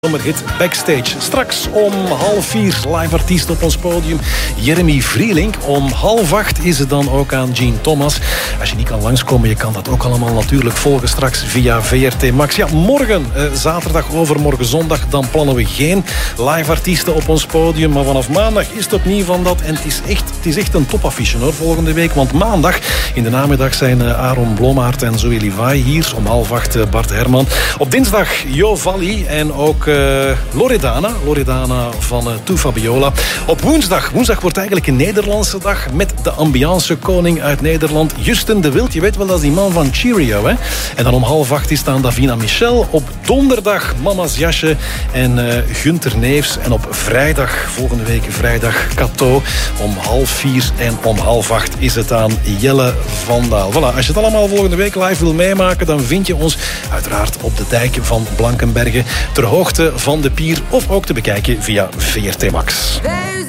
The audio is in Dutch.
Zomerhit Backstage. Straks om 3:30 live artiest op ons podium. Jeremy Vrielink. Om 7:30 is het dan ook aan Jean Thomas. Als je niet kan langskomen, je kan dat ook allemaal natuurlijk volgen straks via VRT Max. Ja, morgen, zaterdag, overmorgen zondag, dan plannen we geen live artiesten op ons podium. Maar vanaf maandag is het opnieuw van dat. En het is echt een topaffiche hoor, volgende week. Want maandag in de namiddag zijn Aaron Blommaert en Zoe Levi hier. Om 7:30 Bart Herman. Op dinsdag Jo Valli en ook Loredana van To Fabiola. Op woensdag wordt eigenlijk een Nederlandse dag met de ambiance koning uit Nederland, Justin de Wild. Je weet wel, dat is die man van Cheerio, hè? En dan om 7:30 is staan Davina Michel. Op donderdag Mama's Jasje en Gunther Neefs. En op vrijdag, volgende week vrijdag, Cato. Om 3:30 en om 7:30 is het aan Jelle Vandaal. Voilà, als je het allemaal volgende week live wil meemaken, dan vind je ons uiteraard op de dijk van Blankenberge, ter hoogte van de pier, of ook te bekijken via VRT Max.